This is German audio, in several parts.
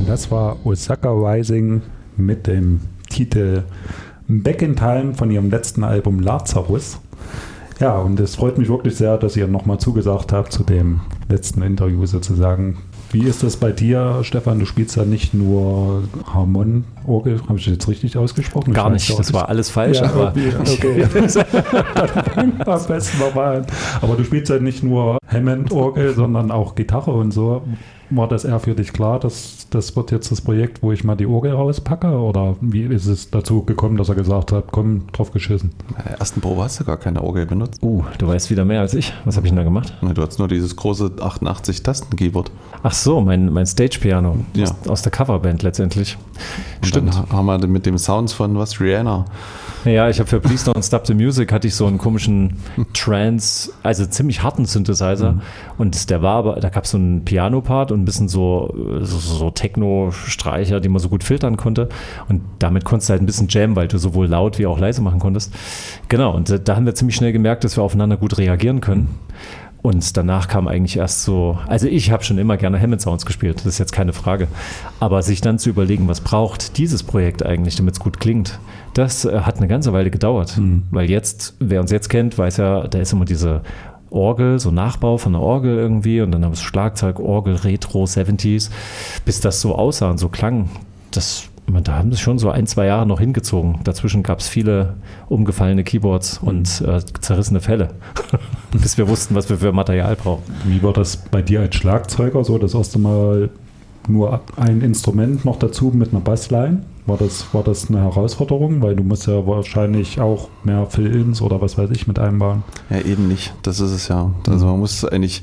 Das war Osaka Rising mit dem Titel Back in Time von ihrem letzten Album Lazarus. Ja, und es freut mich wirklich sehr, dass ihr nochmal zugesagt habt zu dem letzten Interview sozusagen. Wie ist das bei dir, Stefan? Du spielst ja nicht nur Harmonieorgel, habe ich das jetzt richtig ausgesprochen? Gar nicht, das war alles falsch. Ja, aber okay. Dann am besten nochmal an. Aber du spielst ja nicht nur Hammond-Orgel, sondern auch Gitarre und so. War das eher für dich klar, dass das wird jetzt das Projekt, wo ich mal die Orgel rauspacke? Oder wie ist es dazu gekommen, dass er gesagt hat, komm, drauf geschissen? Bei der ersten Probe hast du gar keine Orgel benutzt. Du weißt wieder mehr als ich. Was habe ich denn da gemacht? Du hattest nur dieses große 88-Tasten-Keyboard. Ach so, mein Stage-Piano aus der Coverband letztendlich. Und stimmt. Dann haben wir mit dem Sounds von Rihanna. Ja, ich habe für Please Don't Stop the Music hatte ich so einen komischen Trance, also ziemlich harten Synthesizer. Und der war aber, da gab es so einen Piano-Part und ein bisschen so Techno-Streicher, die man so gut filtern konnte. Und damit konntest du halt ein bisschen jammen, weil du sowohl laut wie auch leise machen konntest. Genau, und da haben wir ziemlich schnell gemerkt, dass wir aufeinander gut reagieren können. Und danach kam eigentlich erst so, also ich habe schon immer gerne Hammond-Sounds gespielt, das ist jetzt keine Frage. Aber sich dann zu überlegen, was braucht dieses Projekt eigentlich, damit es gut klingt, das hat eine ganze Weile gedauert. Weil jetzt, wer uns jetzt kennt, weiß ja, da ist immer diese Orgel, so Nachbau von der Orgel irgendwie und dann haben wir Schlagzeug, Orgel, Retro, 70s, bis das so aussah und so klang. Da haben sie schon so 1-2 Jahre noch hingezogen. Dazwischen gab es viele umgefallene Keyboards und zerrissene Fälle, bis wir wussten, was wir für Material brauchen. Wie war das bei dir als Schlagzeuger so? Das erste Mal nur ein Instrument noch dazu mit einer Bassline? War das eine Herausforderung? Weil du musst ja wahrscheinlich auch mehr Fill-Ins oder was weiß ich mit einbauen. Ja, eben nicht. Das ist es ja. Also man muss eigentlich,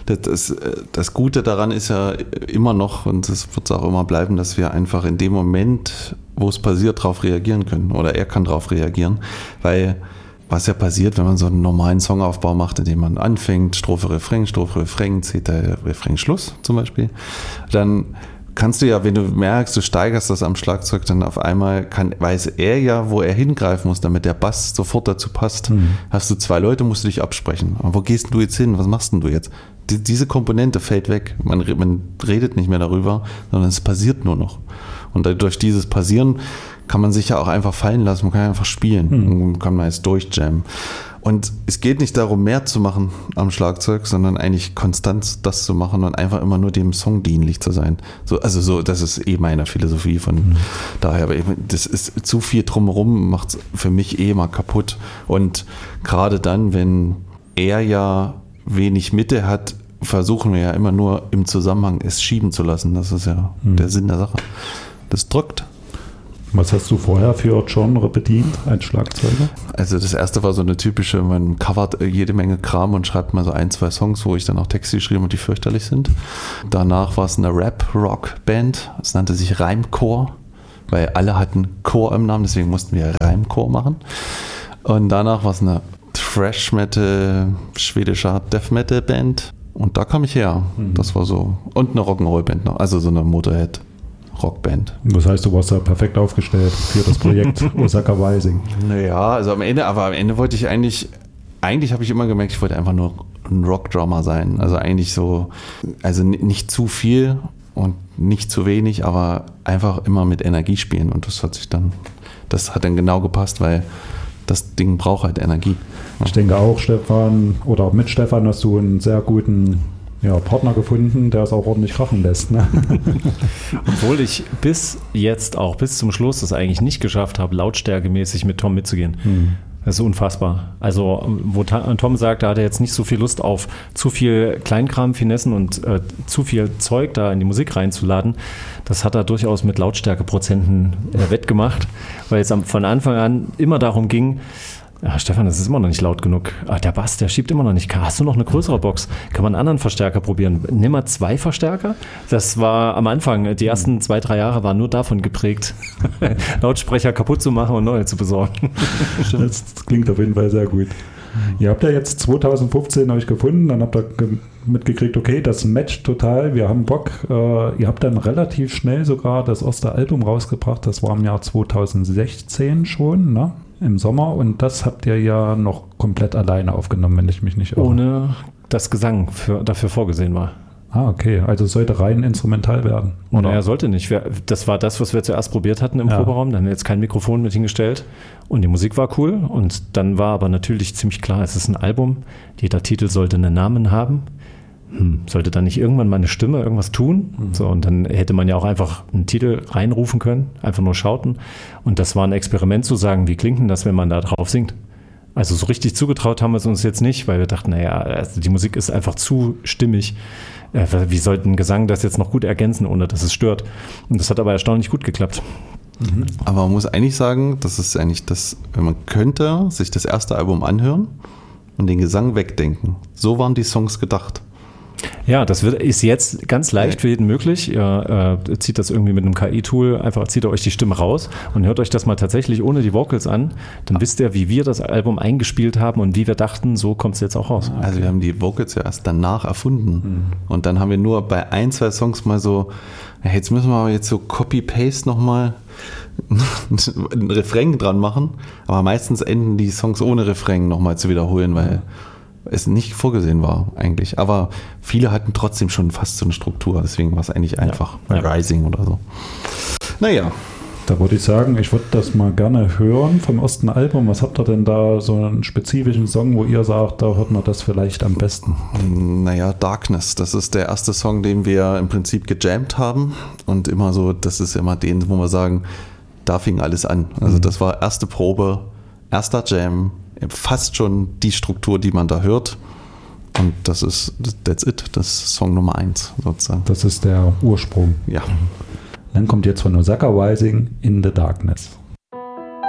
das Gute daran ist ja immer noch, und das wird es auch immer bleiben, dass wir einfach in dem Moment, wo es passiert, darauf reagieren können. Oder er kann darauf reagieren. Weil was ja passiert, wenn man so einen normalen Songaufbau macht, indem man anfängt, Strophe, Refrain, zählt der Refrain Schluss zum Beispiel, dann kannst du ja, wenn du merkst, du steigerst das am Schlagzeug, dann auf einmal weiß er ja, wo er hingreifen muss, damit der Bass sofort dazu passt. Hast du 2 Leute, musst du dich absprechen. Aber wo gehst du jetzt hin? Was machst denn du jetzt? Diese Komponente fällt weg. Man redet nicht mehr darüber, sondern es passiert nur noch. Und durch dieses Passieren kann man sich ja auch einfach fallen lassen. Man kann einfach spielen. Man kann mal jetzt durchjammen. Und es geht nicht darum, mehr zu machen am Schlagzeug, sondern eigentlich konstant das zu machen und einfach immer nur dem Song dienlich zu sein. Das ist meine Philosophie von daher. Aber das ist zu viel drumherum, macht es für mich immer kaputt. Und gerade dann, wenn er ja wenig Mitte hat, versuchen wir ja immer nur im Zusammenhang es schieben zu lassen. Das ist ja der Sinn der Sache. Das drückt. Was hast du vorher für Genre bedient als Schlagzeuger? Also das erste war so eine typische, man covert jede Menge Kram und schreibt mal so 1-2 Songs, wo ich dann auch Texte geschrieben habe, die fürchterlich sind. Danach war es eine Rap-Rock-Band, es nannte sich Reimcore, weil alle hatten Core im Namen, deswegen mussten wir Reimcore machen. Und danach war es eine Thrash-Metal, schwedischer Death-Metal-Band und da kam ich her. Das war so, und eine Rock'n'Roll-Band noch, also so eine Motorhead Rockband. Das heißt, du warst ja perfekt aufgestellt für das Projekt Osaka Rising. Naja, also am Ende wollte ich eigentlich habe ich immer gemerkt, ich wollte einfach nur ein Rockdrummer sein. Also eigentlich so, also nicht zu viel und nicht zu wenig, aber einfach immer mit Energie spielen. Und das hat dann genau gepasst, weil das Ding braucht halt Energie. Ich denke auch, Stefan, oder mit Stefan hast du einen sehr guten Partner gefunden, der es auch ordentlich krachen lässt. Ne? Obwohl ich bis zum Schluss das eigentlich nicht geschafft habe, lautstärkemäßig mit Tom mitzugehen. Das ist unfassbar. Also, wo Tom sagt, da hat er jetzt nicht so viel Lust auf zu viel Kleinkram, Finessen und zu viel Zeug da in die Musik reinzuladen. Das hat er durchaus mit Lautstärkeprozenten wettgemacht, weil es von Anfang an immer darum ging, Stefan, das ist immer noch nicht laut genug. Der Bass, der schiebt immer noch nicht. Hast du noch eine größere Box? Kann man einen anderen Verstärker probieren? Nimm mal 2 Verstärker. Das war am Anfang, die ersten 2-3 Jahre waren nur davon geprägt, Lautsprecher kaputt zu machen und neue zu besorgen. Das klingt auf jeden Fall sehr gut. Ihr habt ja jetzt 2015 euch gefunden, dann habt ihr mitgekriegt, okay, das matcht total, wir haben Bock. Ihr habt dann relativ schnell sogar das erste Album rausgebracht, das war im Jahr 2016 schon, ne? Im Sommer, und das habt ihr ja noch komplett alleine aufgenommen, wenn ich mich nicht irre. Ohne dass Gesang dafür vorgesehen war. Ah, okay. Also es sollte rein instrumental werden. Oder? Naja, sollte nicht. Das war das, was wir zuerst probiert hatten im Proberaum. Dann haben wir jetzt kein Mikrofon mit hingestellt. Und die Musik war cool. Und dann war aber natürlich ziemlich klar, es ist ein Album. Jeder Titel sollte einen Namen haben. Sollte dann nicht irgendwann mal eine Stimme irgendwas tun? So, und dann hätte man ja auch einfach einen Titel reinrufen können, einfach nur schauten. Und das war ein Experiment zu sagen, wie klingt denn das, wenn man da drauf singt? Also so richtig zugetraut haben wir es uns jetzt nicht, weil wir dachten, naja, also die Musik ist einfach zu stimmig. Wie sollten Gesang das jetzt noch gut ergänzen, ohne dass es stört? Und das hat aber erstaunlich gut geklappt. Aber man muss eigentlich sagen, das ist eigentlich das, man könnte sich das erste Album anhören und den Gesang wegdenken. So waren die Songs gedacht. Ja, das ist jetzt ganz leicht für jeden möglich. Ihr zieht das irgendwie mit einem KI-Tool, einfach zieht ihr euch die Stimme raus und hört euch das mal tatsächlich ohne die Vocals an. Dann wisst ihr, wie wir das Album eingespielt haben und wie wir dachten, so kommt es jetzt auch raus. Also wir haben die Vocals ja erst danach erfunden. Und dann haben wir nur bei 1, 2 Songs mal so, jetzt müssen wir aber jetzt so Copy-Paste nochmal ein Refrain dran machen. Aber meistens enden die Songs ohne Refrain nochmal zu wiederholen, weil es nicht vorgesehen war eigentlich. Aber viele hatten trotzdem schon fast so eine Struktur, deswegen war es eigentlich einfach Rising oder so. Naja. Da würde ich sagen, ich würde das mal gerne hören vom ersten Album. Was habt ihr denn da, so einen spezifischen Song, wo ihr sagt, da hört man das vielleicht am besten? Naja, Darkness, das ist der erste Song, den wir im Prinzip gejammt haben und immer so, das ist immer den, wo wir sagen, da fing alles an. Also das war erste Probe, erster Jam, fast schon die Struktur, die man da hört. Und that's it, das ist Song Nummer 1 sozusagen. Das ist der Ursprung. Ja. Dann kommt jetzt von Osaka Rising In the Darkness.